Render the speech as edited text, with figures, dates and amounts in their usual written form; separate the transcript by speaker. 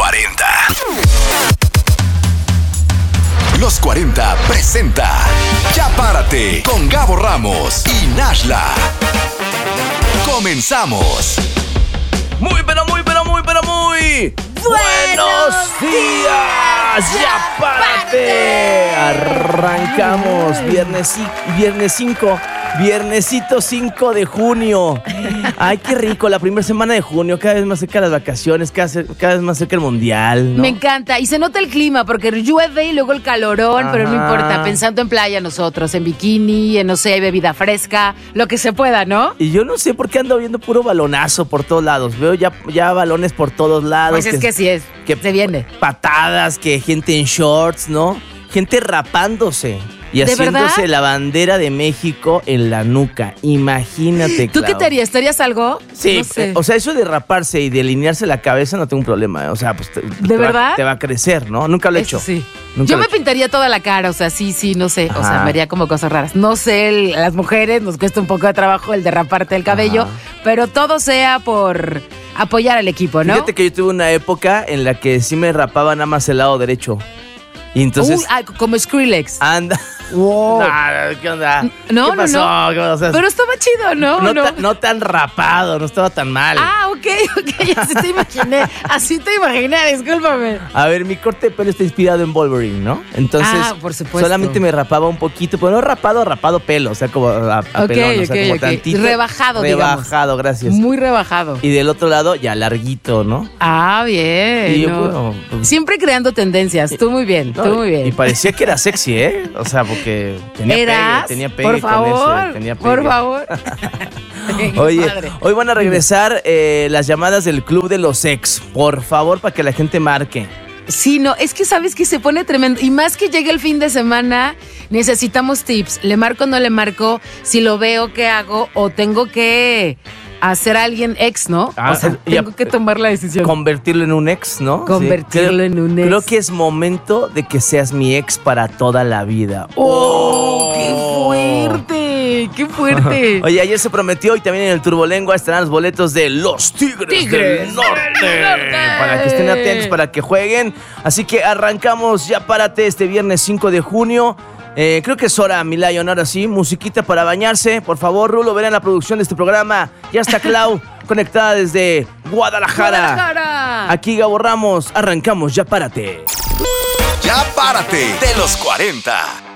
Speaker 1: 40. Los 40 presenta Ya Párate con Gabo Ramos y Nashla. Comenzamos.
Speaker 2: Muy buenos días. Ya párate. Arrancamos viernesito 5 de junio. Ay, qué rico, la primera semana de junio, cada vez más cerca las vacaciones, cada vez más cerca el mundial, ¿no?
Speaker 3: Me encanta, y se nota el clima, porque llueve y luego el calorón, pero no importa, pensando en playa nosotros, en bikini, en no sé, hay bebida fresca, lo que se pueda, ¿no?
Speaker 2: Y yo no sé por qué ando viendo puro balonazo por todos lados, veo ya balones por todos lados.
Speaker 3: Pues es que sí es, que se viene.
Speaker 2: Patadas, que gente en shorts, ¿no? Gente rapándose. Y haciéndose la bandera de México en la nuca. Imagínate,
Speaker 3: ¿Tú qué te harías? ¿Te harías algo?
Speaker 2: Sí,
Speaker 3: no sé.
Speaker 2: O sea, eso de raparse y de alinearse la cabeza no tengo un problema. O sea, pues
Speaker 3: ¿De verdad?
Speaker 2: Te va a crecer, ¿no? Nunca lo he hecho.
Speaker 3: Sí. Yo me pintaría toda la cara, o sea, sí, no sé. Ajá. O sea, me haría como cosas raras. No sé, las mujeres nos cuesta un poco de trabajo el de raparte el cabello, pero todo sea por apoyar al equipo, ¿no?
Speaker 2: Fíjate que yo tuve una época en la que sí me rapaba nada más el lado derecho. Y entonces...
Speaker 3: como Skrillex.
Speaker 2: Anda.
Speaker 3: Wow.
Speaker 2: ¿Qué onda?
Speaker 3: No,
Speaker 2: ¿Qué pasó?
Speaker 3: no.
Speaker 2: O sea,
Speaker 3: pero estaba chido, ¿no?
Speaker 2: No tan rapado, no estaba tan mal.
Speaker 3: Ok, así te imaginé, discúlpame.
Speaker 2: A ver, mi corte de pelo está inspirado en Wolverine, ¿no? Entonces,
Speaker 3: por supuesto.
Speaker 2: Solamente me rapaba un poquito, pero no rapado pelo, o sea, como a pelón, o sea, como tantito.
Speaker 3: Rebajado, digamos.
Speaker 2: Rebajado, gracias.
Speaker 3: Muy rebajado.
Speaker 2: Y del otro lado, ya larguito, ¿no?
Speaker 3: Bien.
Speaker 2: Y yo,
Speaker 3: siempre creando tendencias, tú muy bien, tú muy bien.
Speaker 2: Y parecía que era sexy, ¿eh? O sea, porque tenía pegue
Speaker 3: por favor,
Speaker 2: con eso, tenía pegue.
Speaker 3: Por favor.
Speaker 2: Oye, hoy van a regresar las llamadas del Club de los Ex. Por favor, para que la gente marque.
Speaker 3: Sí, no, es que sabes que se pone tremendo. Y más que llegue el fin de semana, necesitamos tips. ¿Le marco o no le marco? Si lo veo, ¿qué hago? O tengo que hacer a alguien ex, ¿no? O sea, tengo que tomar la decisión.
Speaker 2: Convertirlo en un ex, ¿no?
Speaker 3: Convertirlo en un ex.
Speaker 2: Creo que es momento de que seas mi ex para toda la vida.
Speaker 3: ¡Oh! ¡Qué fuerte! ¡Qué fuerte!
Speaker 2: Oye, ayer se prometió y también en el Turbolengua estarán los boletos de los Tigres del Norte. Para que estén atentos, para que jueguen. Así que arrancamos Ya Párate este viernes 5 de junio. Creo que es hora, mi Lion, ahora sí, musiquita para bañarse. Por favor, Rulo, verán la producción de este programa. Ya está Clau, conectada desde Guadalajara. Aquí Gabo Ramos, arrancamos Ya Párate.
Speaker 1: Ya Párate de los 40.